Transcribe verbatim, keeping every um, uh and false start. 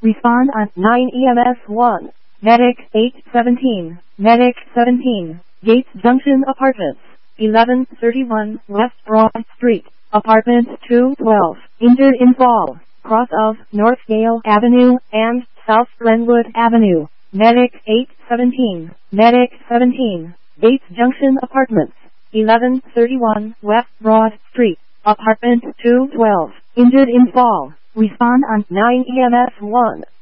Respond on nine E M S one. Medic eight seventeen. Medic seventeen. Gates Junction Apartments. eleven thirty-one West Broad Street. Apartment two twelve. Injured in fall. Cross of North Gale Avenue and South Glenwood Avenue. Medic eight seventeen. Medic seventeen. Gates Junction Apartments. eleven thirty-one West Broad Street. Apartment two twelve. Injured in fall. Respond on nine E M S one.